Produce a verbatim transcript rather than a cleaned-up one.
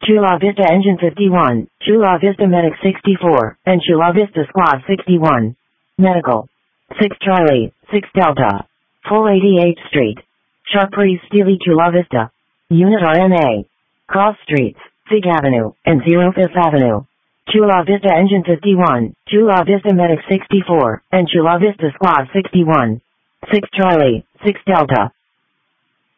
Chula Vista Engine fifty-one, Chula Vista Medic sixty-four, and Chula Vista Squad sixty-one. Medical. six Charlie, six Delta. Full eighty-eighth Street. Sharpreeve Steely Chula Vista. Unit R N A. Cross Streets, Fig Avenue, and zero Fifth Avenue. Chula Vista Engine fifty-one, Chula Vista Medic sixty-four, and Chula Vista Squad sixty-one. six Charlie, six Delta.